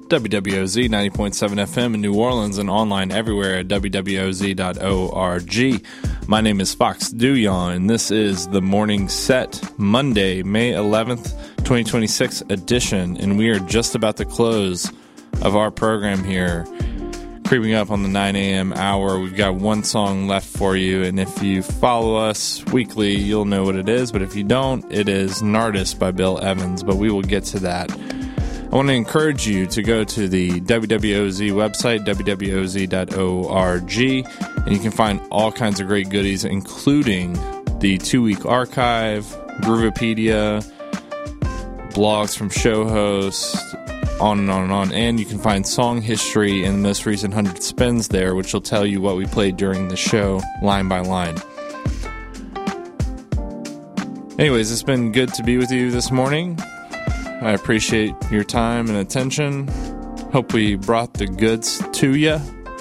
WWOZ 90.7 FM in New Orleans and online everywhere at wwoz.org. My name is Fox Duyon, and this is the Morning Set, Monday, May 11th, 2026 edition, and we are just about to close of our program here, creeping up on the 9 a.m. hour. We've got one song left for you, and if you follow us weekly, you'll know what it is, but if you don't, it is Nardis by Bill Evans, but we will get to that. I want to encourage you to go to the WWOZ website, wwoz.org, and you can find all kinds of great goodies, including the 2-week archive, Groovopedia, blogs from show hosts, on and on and on. And you can find song history and the most recent 100 spins there, which will tell you what we played during the show, line by line. Anyways, it's been good to be with you this morning. I appreciate your time and attention. Hope we brought the goods to you.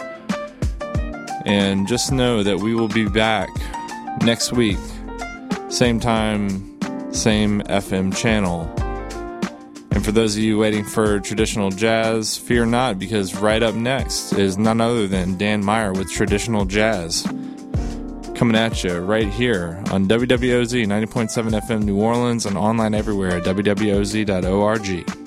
And just know that we will be back next week. Same time, same FM channel. And for those of you waiting for traditional jazz, fear not, because right up next is none other than Dan Meyer with Traditional Jazz. Coming at you right here on WWOZ 90.7 FM New Orleans and online everywhere at wwoz.org.